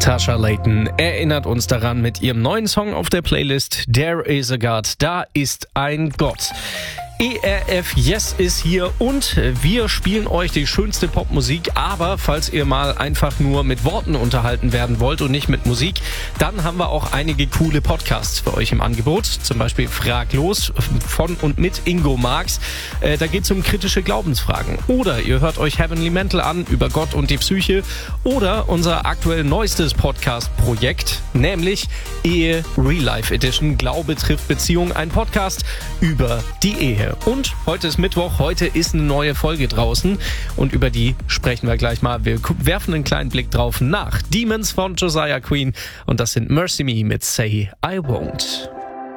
Tasha Layton erinnert uns daran mit ihrem neuen Song auf der Playlist There is a God, da ist ein Gott. ERF Yes ist hier und wir spielen euch die schönste Popmusik, aber falls ihr mal einfach nur mit Worten unterhalten werden wollt und nicht mit Musik, dann haben wir auch einige coole Podcasts für euch im Angebot, zum Beispiel Fraglos von und mit Ingo Marx, da geht es um kritische Glaubensfragen, oder ihr hört euch Heavenly Mental an über Gott und die Psyche, oder unser aktuell neuestes Podcast-Projekt, nämlich Ehe Real Life Edition, Glaube trifft Beziehung, ein Podcast über die Ehe. Und heute ist Mittwoch, heute ist eine neue Folge draußen und über die sprechen wir gleich mal. Wir werfen einen kleinen Blick drauf nach Demons von Josiah Queen und das sind Mercy Me mit Say I Won't.